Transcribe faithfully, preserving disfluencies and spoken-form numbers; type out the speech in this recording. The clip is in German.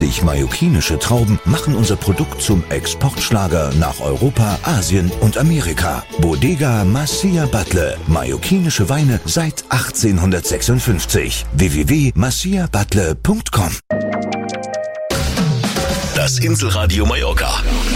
Köstlich mallorquinische Trauben machen unser Produkt zum Exportschlager nach Europa, Asien und Amerika. Bodega Macia Batlle. Mallorquinische Weine seit achtzehnhundertsechsundfünfzig. w w w punkt macia batlle punkt com. Das Inselradio Mallorca.